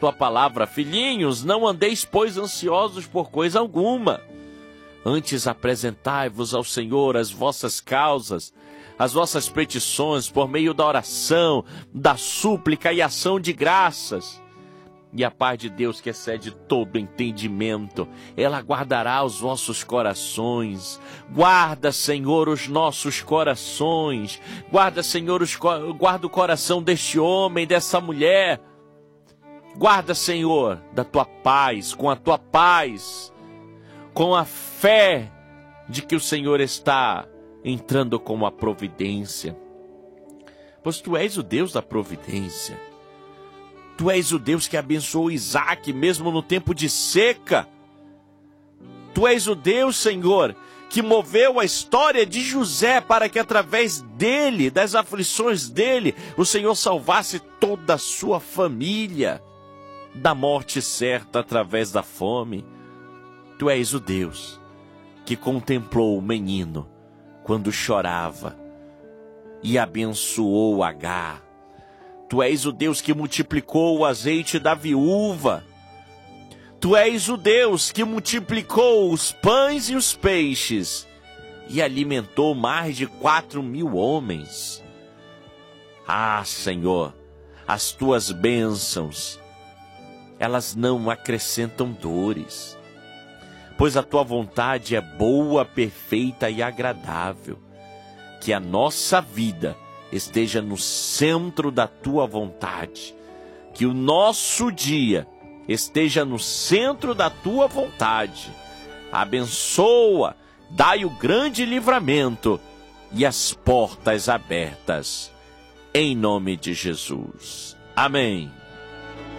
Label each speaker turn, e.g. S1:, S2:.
S1: tua palavra: filhinhos, não andeis, pois, ansiosos por coisa alguma. Antes apresentai-vos ao Senhor as vossas causas, as vossas petições, por meio da oração, da súplica e ação de graças. E a paz de Deus, que excede todo entendimento, ela guardará os vossos corações. Guarda, Senhor, os nossos corações. Guarda, Senhor, guarda o coração deste homem, dessa mulher. Guarda, Senhor, da tua paz, com a tua paz, com a fé de que o Senhor está entrando com a providência. Pois tu és o Deus da providência. Tu és o Deus que abençoou Isaac mesmo no tempo de seca. Tu és o Deus, Senhor, que moveu a história de José para que através dele, das aflições dele, o Senhor salvasse toda a sua família da morte certa através da fome. Tu és o Deus que contemplou o menino quando chorava e abençoou Agar. Tu és o Deus que multiplicou o azeite da viúva. Tu és o Deus que multiplicou os pães e os peixes e alimentou mais de 4.000 homens. Ah, Senhor, as tuas bênçãos, elas não acrescentam dores, pois a tua vontade é boa, perfeita e agradável. Que a nossa vida esteja no centro da tua vontade. Que o nosso dia esteja no centro da tua vontade. Abençoa, dai o grande livramento e as portas abertas. Em nome de Jesus. Amém.